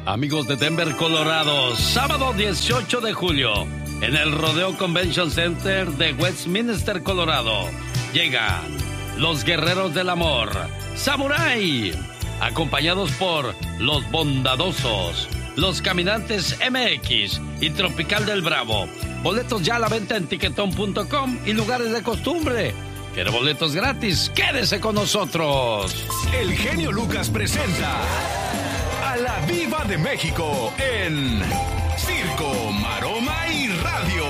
Amigos de Denver, Colorado, sábado 18 de julio, en el Rodeo Convention Center de Westminster, Colorado, llegan los Guerreros del Amor, Samurai, acompañados por Los Bondadosos, Los Caminantes MX y Tropical del Bravo. Boletos ya a la venta en tiquetón.com y lugares de costumbre. ¿Quiere boletos gratis? ¡Quédese con nosotros! El genio Lucas presenta a la Diva de México en Circo, Maroma y Radio.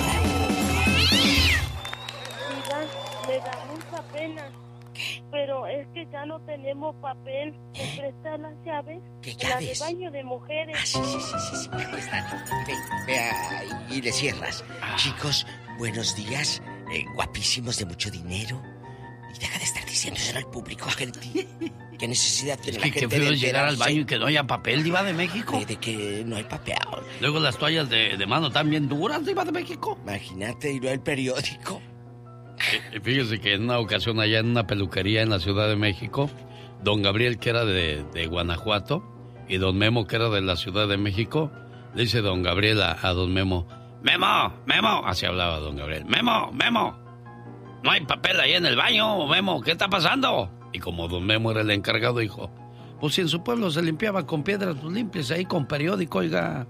Diva, me da mucha pena. Pero es que ya no tenemos papel. ¿Me prestan las llaves? ¿Qué La de llaves? baño de mujeres. Sí. Aquí están. Ve ahí y le cierras. Chicos, buenos días. Guapísimos, de mucho dinero. Y deja de estar diciéndoselo al público, gente. ¿Qué necesidad tiene la gente qué feo de es llegar al enterarse baño y que no haya papel, Diva de México. de que no hay papel? Luego las toallas de mano están bien duras, Diva de México. Imagínate, y no el periódico. Fíjese que en una ocasión allá en una peluquería en la Ciudad de México, don Gabriel, que era de Guanajuato, y don Memo, que era de la Ciudad de México, le dice don Gabriel a don Memo: Memo, así hablaba don Gabriel, Memo, no hay papel ahí en el baño, Memo, ¿qué está pasando? Y como don Memo era el encargado, dijo: pues si en su pueblo se limpiaba con piedras, pues límpiese ahí con periódico, oiga.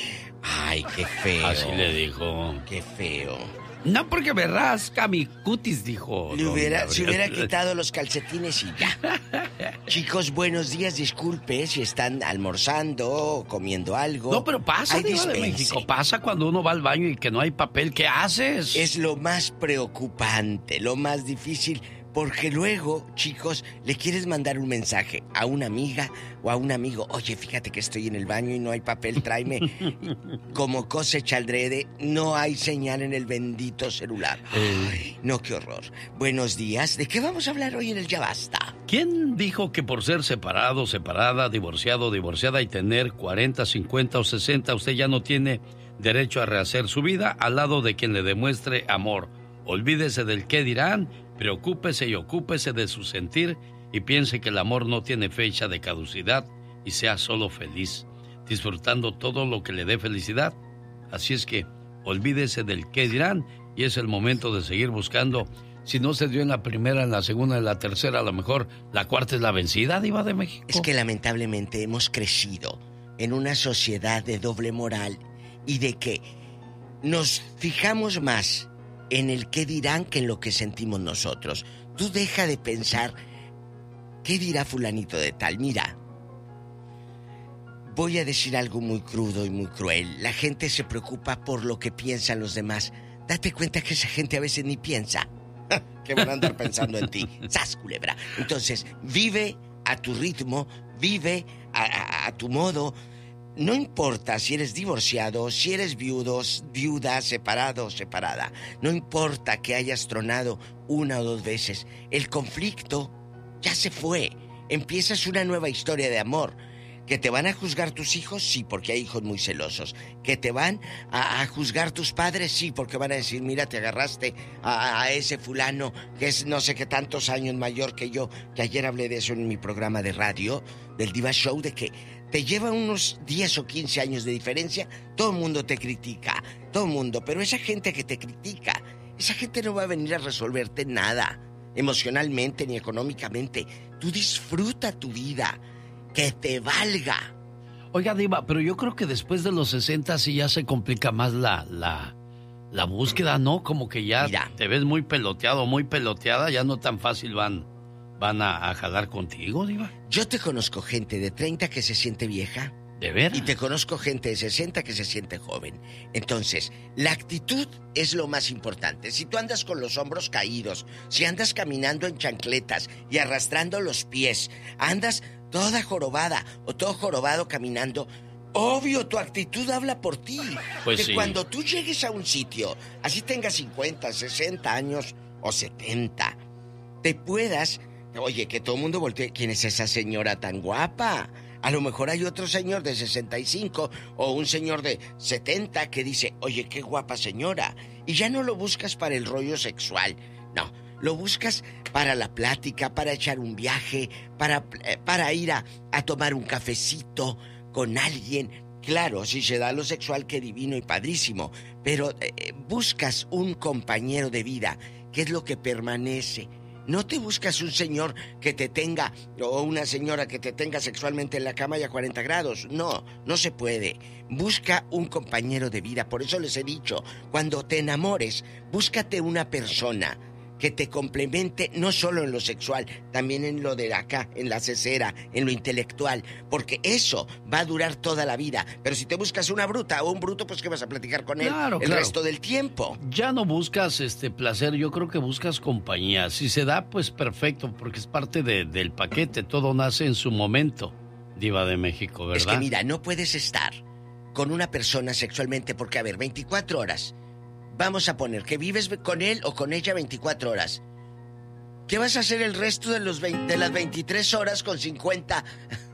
Ay, qué feo. Así le dijo. Qué feo. No porque me rasca mi cutis, dijo. Se hubiera quitado los calcetines y ya. Chicos, buenos días. Disculpe si están almorzando o comiendo algo. No, pero pasa, Diva de México. Pasa cuando uno va al baño y que no hay papel. ¿Qué haces? Es lo más preocupante, lo más difícil. Porque luego, chicos, le quieres mandar un mensaje a una amiga o a un amigo: oye, fíjate que estoy en el baño y no hay papel, tráeme. Como cosecha aldrede, no hay señal en el bendito celular. Ay, no, qué horror. Buenos días. ¿De qué vamos a hablar hoy en el Ya Basta? ¿Quién dijo que por ser separado, separada, divorciado, divorciada y tener 40, 50 o 60, usted ya no tiene derecho a rehacer su vida al lado de quien le demuestre amor? Olvídese del qué dirán. Preocúpese y ocúpese de su sentir y piense que el amor no tiene fecha de caducidad y sea solo feliz, disfrutando todo lo que le dé felicidad. Así es que olvídese del qué dirán y es el momento de seguir buscando. Si no se dio en la primera, en la segunda, en la tercera, a lo mejor la cuarta es la vencida, Diva de México. Es que lamentablemente hemos crecido en una sociedad de doble moral y de que nos fijamos más en el qué dirán que en lo que sentimos nosotros. Tú deja de pensar qué dirá fulanito de tal. Mira, voy a decir algo muy crudo y muy cruel. La gente se preocupa por lo que piensan los demás. Date cuenta que esa gente a veces ni piensa. Que van a andar pensando en ti. ¡Sas, culebra! Entonces, vive a tu ritmo, vive a tu modo. No importa si eres divorciado, si eres viuda, separado o separada. No importa que hayas tronado una o dos veces. El conflicto ya se fue. Empiezas una nueva historia de amor. ¿Que te van a juzgar tus hijos? Sí, porque hay hijos muy celosos. ¿Que te van a juzgar tus padres? Sí, porque van a decir: mira, te agarraste a ese fulano que es no sé qué tantos años mayor que yo. Que ayer hablé de eso en mi programa de radio, del Diva Show, de que te lleva unos 10 o 15 años de diferencia. Todo el mundo te critica, todo el mundo. Pero esa gente que te critica, esa gente no va a venir a resolverte nada, emocionalmente ni económicamente. Tú disfruta tu vida. ¡Que te valga! Oiga, Diva, pero yo creo que después de los 60 sí ya se complica más la búsqueda, ¿no? Como que ya te ves muy peloteado, muy peloteada, ya no tan fácil van a jalar contigo, Diva. Yo te conozco gente de 30 que se siente vieja. ¿De veras? Y te conozco gente de 60 que se siente joven. Entonces, la actitud es lo más importante. Si tú andas con los hombros caídos, si andas caminando en chancletas y arrastrando los pies, andas toda jorobada o todo jorobado caminando, obvio, tu actitud habla por ti. Pues que sí. Cuando tú llegues a un sitio, así tengas 50, 60 años o 70, te puedas... Oye, que todo el mundo voltee. ¿Quién es esa señora tan guapa? A lo mejor hay otro señor de 65 o un señor de 70 que dice: oye, qué guapa señora. Y ya no lo buscas para el rollo sexual. No, lo buscas para la plática, para echar un viaje, para ir a tomar un cafecito, con alguien. Claro, si se da lo sexual, qué divino y padrísimo, pero buscas un compañero de vida, que es lo que permanece. No te buscas un señor que te tenga, o una señora que te tenga sexualmente en la cama y a 40 grados. No, no se puede. Busca un compañero de vida. Por eso les he dicho, cuando te enamores, búscate una persona que te complemente no solo en lo sexual, también en lo de acá, en la cesera, en lo intelectual, porque eso va a durar toda la vida. Pero si te buscas una bruta o un bruto, pues ¿qué vas a platicar con él el resto del tiempo? Ya no buscas placer, yo creo que buscas compañía. Si se da, pues perfecto, porque es parte del paquete, todo nace en su momento, Diva de México, ¿verdad? Es que mira, no puedes estar con una persona sexualmente porque, a ver, 24 horas... Vamos a poner que vives con él o con ella 24 horas. ¿Qué vas a hacer el resto de las 23 horas con 50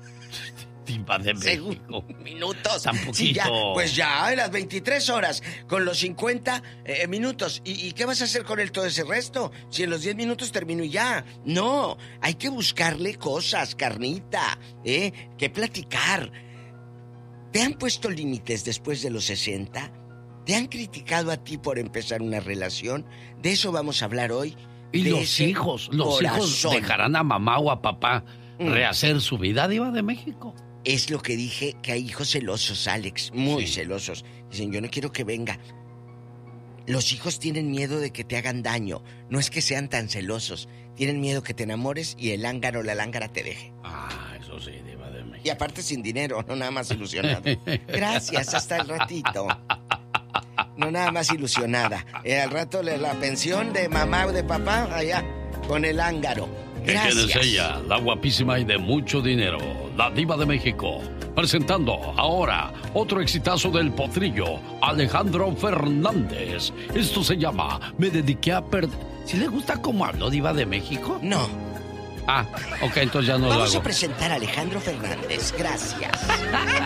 minutos? Tampoquito. Sí, ya, pues ya, en las 23 horas con los 50 minutos. ¿Y qué vas a hacer con él todo ese resto? Si en los 10 minutos termino y ya. No, hay que buscarle cosas, carnita, que platicar. ¿Te han puesto límites después de los 60? ¿Te han criticado a ti por empezar una relación? De eso vamos a hablar hoy. Y los hijos dejarán a mamá o a papá rehacer su vida, Diva de México. Es lo que dije, que hay hijos celosos, Alex, muy celosos. Dicen, yo no quiero que venga. Los hijos tienen miedo de que te hagan daño. No es que sean tan celosos. Tienen miedo que te enamores y el lángaro o la lángara te deje. Ah, eso sí, Diva de México. Y aparte sin dinero, no nada más ilusionado. Gracias, hasta el ratito. No nada más ilusionada. Al rato la pensión de mamá o de papá allá con el ángaro. Gracias. ¿Quién es ella? La guapísima y de mucho dinero, la Diva de México. Presentando ahora otro exitazo del potrillo, Alejandro Fernández. Esto se llama Me dediqué a perder. ¿Sí le gusta cómo habló, Diva de México? No. Ah, ok, entonces ya no lo hago. Vamos a presentar a Alejandro Fernández. Gracias.